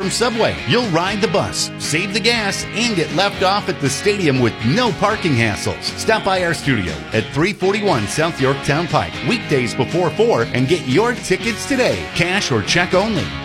from Subway. You'll ride the bus, save the gas, and get left off at the stadium with no parking hassles. Stop by our studio at 341 South Yorktown Pike, weekdays before 4, and get your tickets today. Cash or check only.